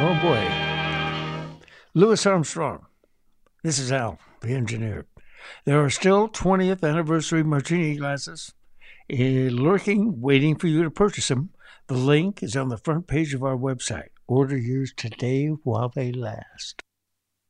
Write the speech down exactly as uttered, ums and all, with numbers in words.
Oh boy. Louis Armstrong. This is Al, the engineer. There are still twentieth anniversary martini glasses eh, lurking, waiting for you to purchase them. The link is on the front page of our website. Order yours today while they last.